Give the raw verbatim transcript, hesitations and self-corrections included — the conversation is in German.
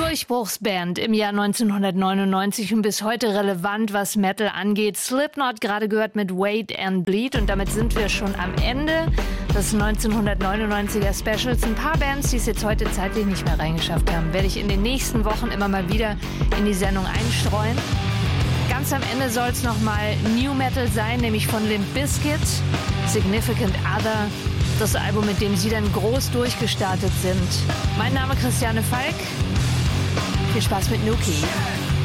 Durchbruchsband im Jahr neunzehnhundertneunundneunzig und bis heute relevant, was Metal angeht. Slipknot, gerade gehört mit Wait and Bleed, und damit sind wir schon am Ende des neunzehnhundertneunundneunziger Specials. Ein paar Bands, die es jetzt heute zeitlich nicht mehr reingeschafft haben, werde ich in den nächsten Wochen immer mal wieder in die Sendung einstreuen. Ganz am Ende soll es nochmal New Metal sein, nämlich von Limp Bizkit, Significant Other, das Album, mit dem sie dann groß durchgestartet sind. Mein Name ist Christiane Falk. Viel Spaß mit Nuki.